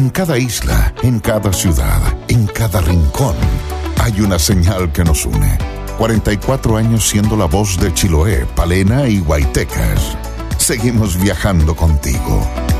En cada isla, en cada ciudad, en cada rincón, hay una señal que nos une. 44 años siendo la voz de Chiloé, Palena y Huaytecas. Seguimos viajando contigo.